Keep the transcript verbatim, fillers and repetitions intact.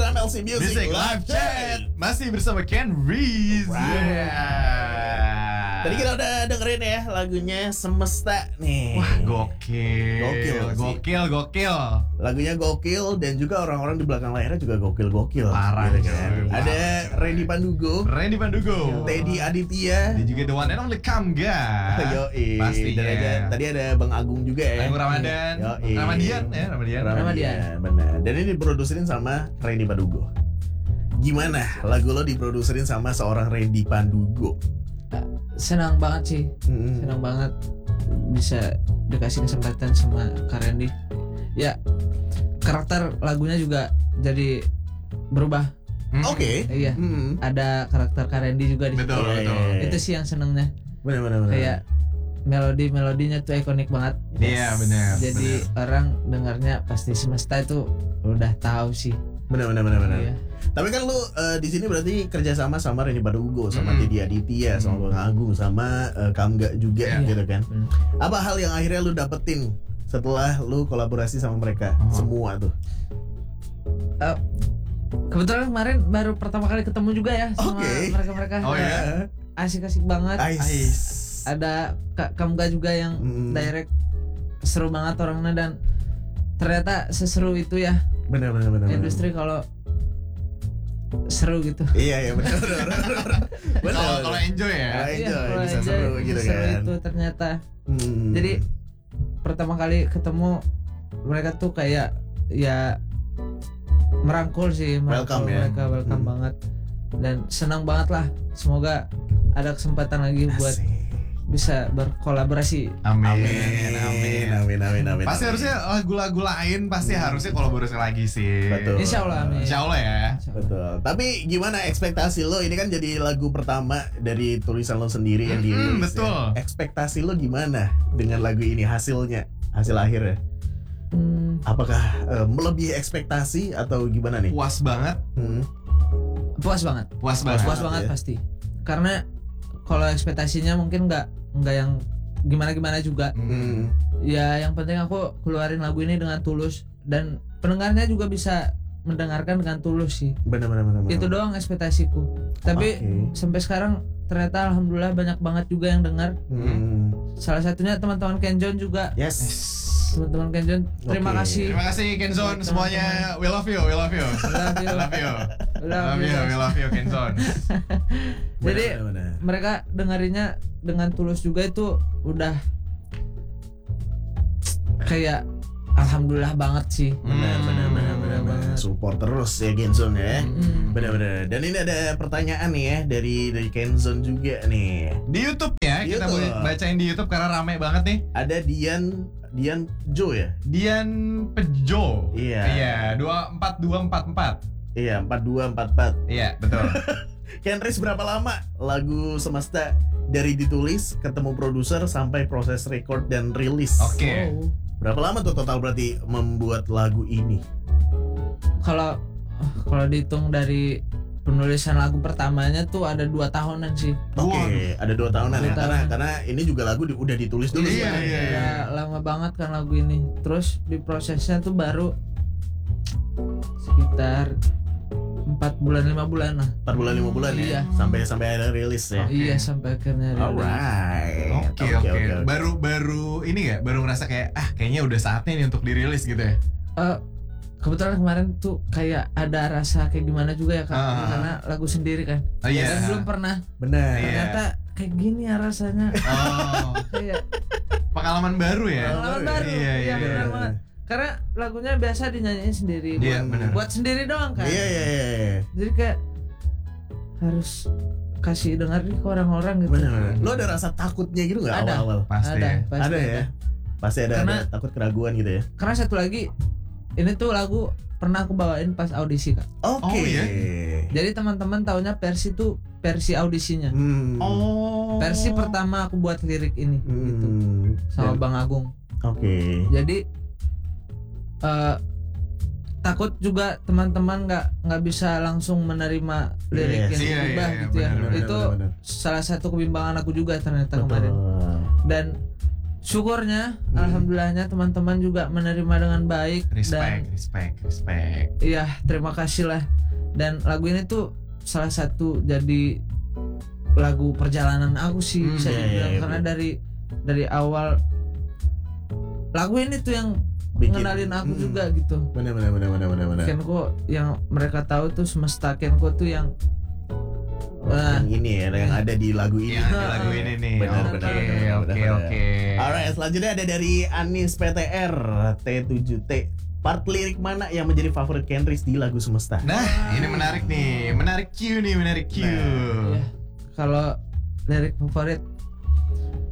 program L C Music, Music Live Chat masih bersama Ken Reese. Right. Yeah. Tadi kita udah dengerin ya lagunya Semesta nih. Wah, gokil. Gokil sih. Gokil, gokil. Lagunya gokil dan juga orang-orang di belakang layarnya juga gokil-gokil. Parah, gitu kan. coy. Ada Parah, Randy Pandugo, Randy Pandugo, Teddy Aditya, dan juga the one and only Kamga. Yoi. Pastinya. Dan ada, tadi ada Bang Agung juga ya. Agung Ramadan. Yoi. Ramadian ya, Ramadian. Ramadian, benar. Dan ini diproduserin sama Randy Pandugo. Gimana lagu lo diproduserin sama seorang Randy Pandugo? Senang banget sih, Mm-mm. senang banget bisa dikasih kesempatan sama Kak Randy. Ya, karakter lagunya juga jadi berubah. Hmm. Oke. Iya, Mm-mm. ada karakter Kak Randy juga di situ. Betul, Iya, betul. iya, iya. Itu sih yang senengnya. Benar-benar. Kayak melodi-melodinya tuh ikonik banget. Iya, benar. Jadi benar. orang dengarnya pasti Semesta itu udah tahu sih. Benar-benar benar-benar. Iya. Tapi kan lu uh, di sini berarti kerjasama sama Randy Pandugo, sama Mm. Teddy Aditya, sama Mm. Bang Agung, sama uh, Kamga juga Iya. gitu kan. Mm. Apa hal yang akhirnya lu dapetin setelah lu kolaborasi sama mereka Oh. semua tuh? Kebetulan kemarin baru pertama kali ketemu juga ya sama Oke. mereka-mereka. Oh, iya? Asik-asik banget. Ais. Ada Kak Kamga juga yang Mm. direct, seru banget orangnya dan ternyata seseru itu ya Benar benar benar. industri kalau seru gitu. Iya iya benar benar. Benar. Kalau kalau enjoy ya. Ah, Iya, enjoy, kalau bisa enjoy, seru gitu seru kan. itu ternyata. Hmm. Jadi pertama kali ketemu mereka tuh kayak ya merangkul sih, merangkul Welcome ya. mereka welcome Hmm. banget dan senang banget lah. Semoga ada kesempatan lagi buat Asik. bisa berkolaborasi. Amin. Amin Amin. amin amin amin. Pasti amin. harusnya lagu-lagu lain pasti Hmm. harusnya kolaborasi lagi sih. Betul. Insya Allah, amin. Insya Allah ya. Betul. Tapi gimana ekspektasi lo? Ini kan jadi lagu pertama dari tulisan lo sendiri yang Mm-mm, dirilis. betul. Ya. Ekspektasi lo gimana dengan lagu ini, hasilnya, hasil akhirnya? Hmm, Apakah eh, melebihi ekspektasi atau gimana nih? Puas banget. Hmm. puas banget, Puas banget. puas banget ya. pasti. Karena kalau ekspektasinya mungkin nggak nggak yang gimana-gimana juga. Hmm. Ya yang penting aku keluarin lagu ini dengan tulus dan pendengarnya juga bisa mendengarkan dengan tulus sih. Benar benar benar. Itu doang ekspektasiku. Tapi Oke. sampai sekarang ternyata alhamdulillah banyak banget juga yang dengar. Hmm. Salah satunya teman-teman Kenjon juga. Yes. Teman-teman Kenjon, terima Oke. kasih. Terima kasih Kenzon semuanya. We love you, we love you. Love you. I love you. Love Love you, you, we guys. love you Kenzon. Jadi Benar, benar, benar. mereka dengerinnya dengan tulus juga itu udah kayak alhamdulillah banget sih. Benar Hmm. benar benar benar benar. banget. Support terus ya Kenzon ya. Hmm. Benar-benar. Dan ini ada pertanyaan nih ya dari dari Kenzon juga nih. Di YouTube ya, Di kita YouTube. boleh bacain di YouTube karena rame banget nih. Ada Dian Dian Jo ya? Dian Pejo. Iya. Iya, dua empat dua empat empat. Iya, empat dua empat empat. Iya, betul. Kenris berapa lama lagu Semesta dari ditulis, ketemu produser sampai proses record dan rilis? Oke. Oh. Berapa lama tuh total berarti membuat lagu ini? Kalau kalau dihitung dari penulisan lagu pertamanya tuh ada dua tahunan sih. Oke, Waduh. ada dua tahunan ya. Dua Karena tahun. karena ini juga lagu di- udah ditulis dulu Iya, sebenarnya. iya, iya. Ya, lama banget kan lagu ini. Terus di prosesnya tuh baru sekitar empat bulan lima bulan lah. empat bulan lima bulan Iya. ya. Sampai sampai ada rilis ya. Oke. Iya sampai akhirnya rilis. Alright. Oke, oke. Baru baru ini ya, baru ngerasa kayak ah kayaknya udah saatnya nih untuk dirilis gitu ya. Eh, kebetulan kemarin tuh kayak ada rasa kayak gimana juga ya kan, Ah. karena lagu sendiri kan. Oh iya. Dan belum pernah. Benar. Iya. Ternyata kayak gini ya rasanya. Oh, Kayak pengalaman baru ya. pengalaman baru. Iya, iya, Iya, iya. benar banget. Karena lagunya biasa dinyanyiin sendiri. Iya, buat, benar. buat sendiri doang kan. Iya iya iya. iya. Jadi kayak harus kasih dengar nih ke orang-orang gitu. Benar benar. Lo ada rasa takutnya gitu nggak Ada. awal-awal? Pasti. Ada, ya. pasti Ada ya. Pasti ada, Karena- ada takut keraguan gitu ya. Karena satu lagi, ini tuh lagu pernah aku bawain pas audisi kak. Oke. Oh, iya? Jadi teman-teman taunya versi tuh versi audisinya. Hmm. Oh. Versi pertama aku buat lirik ini Hmm. gitu sama Dan- Bang Agung. Oke. Jadi eh, takut juga teman-teman nggak nggak bisa langsung menerima lirik Yes. yang Iya, iya, berubah iya, gitu ya. benar, benar, Itu benar, benar. salah satu kebimbangan aku juga ternyata Betul. kemarin. Dan syukurnya Hmm. alhamdulillahnya teman-teman juga menerima dengan baik dan Respect, respect, respect. iya terima kasih lah. Dan lagu ini tuh salah satu jadi lagu perjalanan aku sih Hmm, bisa iya, dibilang iya, iya, karena bener. dari dari awal lagu ini tuh yang Bikin- ngenalin aku hmm. juga gitu. Bener bener bener bener bener bener. Kenko yang mereka tahu tuh semesta Kenko tuh yang wah, Yang ini ya, yang ada di lagu ini. Yang ada lagu ini nih. Benar, Oke, benar, benar, benar, oke, benar. oke. Alright, selanjutnya ada dari Anis P T R T tujuh T. Part lirik mana yang menjadi favorit Kenris di lagu Semesta? Nah, ini menarik nih. Menarik Q nih, menarik Q. Nah, iya. Kalau lirik favorit